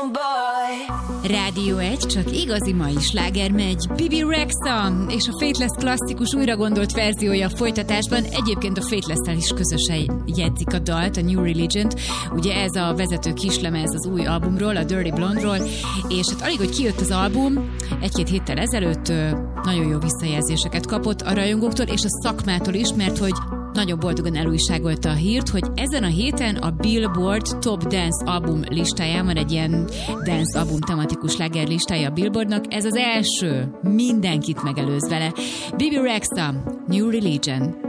Rádió 1, csak igazi mai sláger megy. Bibi Rexha és a Faithless klasszikus újra gondolt verziója folytatásban. Egyébként a Faithless-tel is közösen jegyzik a dalt, a New Religion-t. Ugye ez a vezető kislemez az új albumról, a Dirty Blonde-ról, és hát alig, hogy kijött az album, egy-két héttel ezelőtt nagyon jó visszajelzéseket kapott a rajongóktól és a szakmától is, mert hogy nagyon boldogan elújságolta a hírt, hogy ezen a héten a Billboard Top Dance album listáján van egy ilyen dance album tematikus sláger listája a Billboardnak. Ez az első, mindenkit megelőz vele. Bibi Rexha, New Religion.